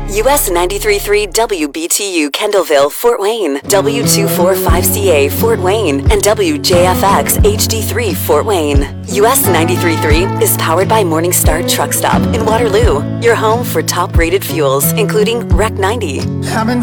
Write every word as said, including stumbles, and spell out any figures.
U S ninety-three point three W B T U Kendallville, Fort Wayne, W two forty-five C A Fort Wayne, and W J F X H D three Fort Wayne. U S ninety-three point three is powered by Morningstar Truck Stop in Waterloo, your home for top-rated fuels, including R E C ninety.